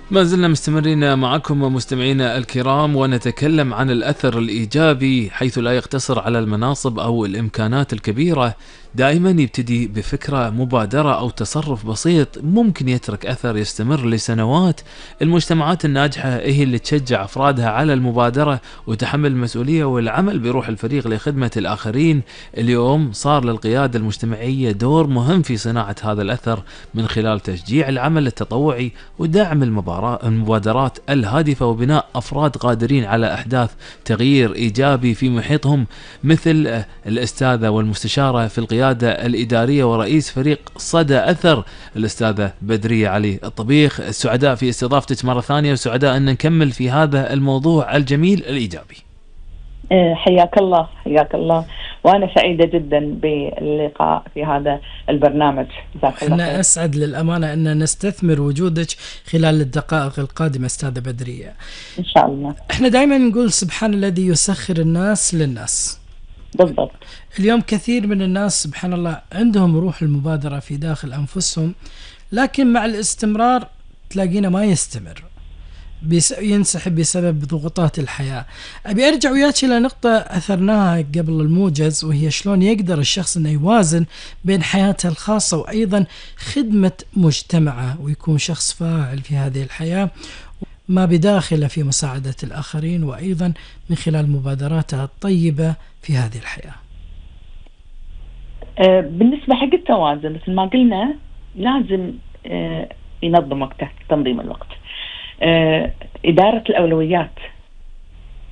ما زلنا مستمرين معكم مستمعينا الكرام، ونتكلم عن الأثر الإيجابي حيث لا يقتصر على المناصب أو الإمكانات الكبيرة. دائما يبتدي بفكرة، مبادرة أو تصرف بسيط ممكن يترك أثر يستمر لسنوات. المجتمعات الناجحة هي اللي تشجع أفرادها على المبادرة وتحمل المسؤولية والعمل بروح الفريق لخدمة الآخرين. اليوم صار للقيادة المجتمعية دور مهم في صناعة هذا الأثر من خلال تشجيع العمل التطوعي ودعم المبادرات الهادفة وبناء أفراد قادرين على إحداث تغيير إيجابي في محيطهم، مثل الأستاذة والمستشارة في القيادة الإدارية ورئيس فريق صدى أثر الأستاذة بدرية علي الطبيخ. السعداء في استضافتك مرة ثانية، وسعداء أن نكمل في هذا الموضوع الجميل الإيجابي. حياك الله حياك الله، وأنا سعيدة جدا باللقاء في هذا البرنامج. جزاك الله خير. احنا أسعد للأمانة أن نستثمر وجودك خلال الدقائق القادمة أستاذة بدرية إن شاء الله. احنا دائما نقول سبحان الذي يسخر الناس للناس. بالضبط. اليوم كثير من الناس سبحان الله عندهم روح المبادرة في داخل أنفسهم، لكن مع الاستمرار تلاقينا ما يستمر، ينسحب بسبب ضغوطات الحياة. أبي أرجع وياك إلى نقطة أثرناها قبل الموجز، وهي شلون يقدر الشخص أنه يوازن بين حياته الخاصة وأيضا خدمة مجتمعه، ويكون شخص فاعل في هذه الحياة ما بداخله في مساعدة الآخرين، وأيضا من خلال مبادراته الطيبة في هذه الحياة. بالنسبة حق التوازن مثل ما قلنا لازم ينظم وقته، تنظيم الوقت، إدارة الأولويات.